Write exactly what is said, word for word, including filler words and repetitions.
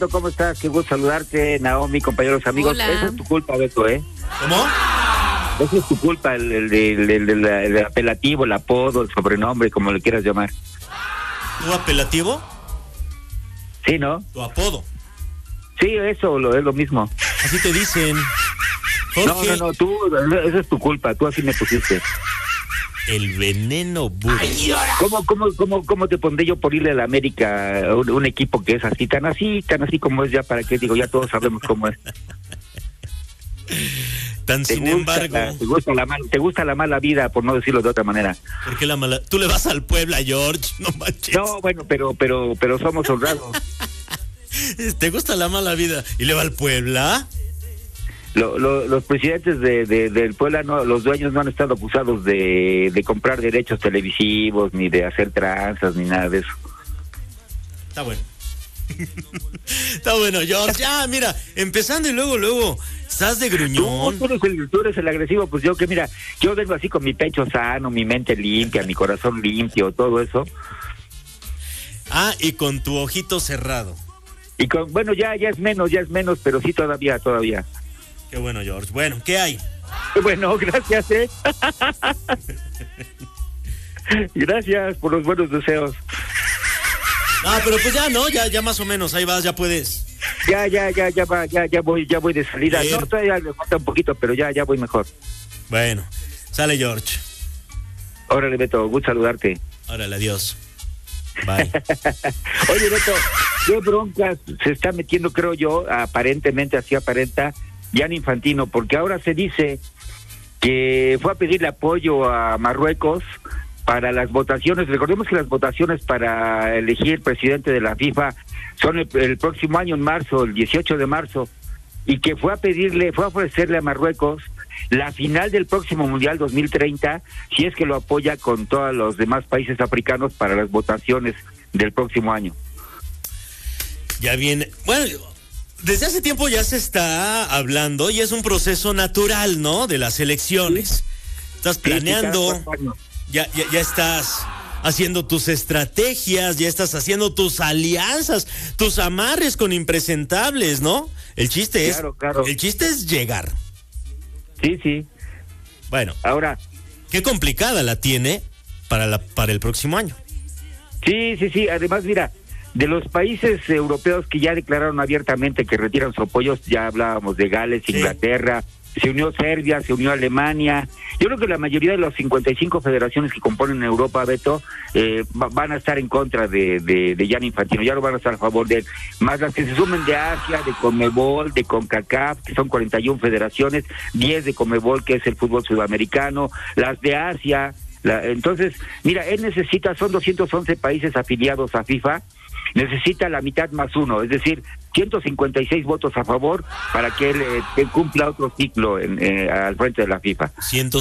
¿Cómo estás? Qué gusto saludarte, Naomi, compañeros, amigos. Hola. Esa es tu culpa, Beto, ¿eh? ¿Cómo? Esa es tu culpa, el, el, el, el, el- el apelativo, el apodo, el sobrenombre, como le quieras llamar. ¿Tu apelativo? ¿Sí, no? ¿Tu apodo? Sí, eso lo, es lo mismo. Así te dicen. No, Jorge, no, no, tú, esa es tu culpa, tú así me pusiste. el veneno burro. ¿Cómo, cómo, cómo, cómo te pondré yo por irle a la América, a un, un equipo que es así, tan así, tan así como es ya, para qué digo, ya todos sabemos cómo es. Tan Te sin gusta, embargo, la, te, gusta la mal, te gusta la mala vida, por no decirlo de otra manera. ¿por qué la mala? Tú le vas al Puebla, George, no manches. No, bueno, pero, pero, pero somos honrados. ¿Te gusta la mala vida? ¿Y le va al Puebla? Lo, lo, los presidentes de, de, del Puebla, no, los dueños no han estado acusados de, de comprar derechos televisivos, ni de hacer tranzas, ni nada de eso. Está bueno. Está bueno, George. Ya, mira, empezando y luego, luego, estás de Tú, gruñón. tú, eres el, tú eres el agresivo, pues yo que mira, yo vengo así con mi pecho sano, mi mente limpia, mi corazón limpio, todo eso. Ah, y con tu ojito cerrado. Y con, bueno, ya, ya es menos, ya es menos, pero sí todavía, todavía. Qué bueno, George. Bueno, ¿qué hay? Bueno, gracias, eh. Gracias por los buenos deseos. Ah, pero pues ya, ¿no? Ya, ya más o menos, ahí vas, ya puedes. Ya, ya, ya, ya va, ya, ya voy, ya voy de salida. Bien. No, todavía me falta un poquito, pero ya, ya voy mejor. Bueno, sale George. Órale, Beto, gusto saludarte. Órale, adiós. Bye. Oye, Beto, ¿qué broncas se está metiendo, creo yo, aparentemente así aparenta, Gianni Infantino? Porque ahora se dice que fue a pedirle apoyo a Marruecos para las votaciones. Recordemos que las votaciones para elegir presidente de la FIFA son el, el próximo año, en marzo, el dieciocho de marzo, y que fue a pedirle, fue a ofrecerle a Marruecos la final del próximo Mundial dos mil treinta, si es que lo apoya con todos los demás países africanos para las votaciones del próximo año. Ya viene. Bueno, desde hace tiempo ya se está hablando y es un proceso natural, ¿no? De las elecciones. Estás planeando, Sí, sí, cada cuatro años. ya, ya, ya estás haciendo tus estrategias, ya estás haciendo tus alianzas, tus amarres con impresentables, ¿no? El chiste es, Claro, claro. el chiste es llegar. Sí, sí. Bueno, Ahora, qué complicada la tiene para la, para el próximo año. sí, sí, sí. Además, mira, de los países europeos que ya declararon abiertamente que retiran su apoyo, ya hablábamos de Gales, Sí. Inglaterra, se unió Serbia, se unió Alemania. Yo creo que la mayoría de las cincuenta y cinco federaciones que componen Europa, Beto, eh, va, van a estar en contra de, de, de Gianni Infantino, ya no van a estar a favor de él. Más las que se sumen de Asia, de Conmebol, de CONCACAF, que son cuarenta y una federaciones, diez de Conmebol, que es el fútbol sudamericano, las de Asia. La, entonces, mira, él necesita, son doscientos once países afiliados a FIFA, necesita la mitad más uno, es decir, ciento cincuenta y seis votos a favor para que él eh, que cumpla otro ciclo en, eh, al frente de la FIFA. ciento